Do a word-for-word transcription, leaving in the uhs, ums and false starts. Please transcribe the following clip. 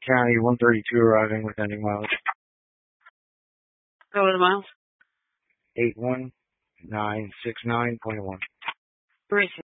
County one thirty-two arriving with ending mileage. Go with the miles. eight one nine six nine point one. Three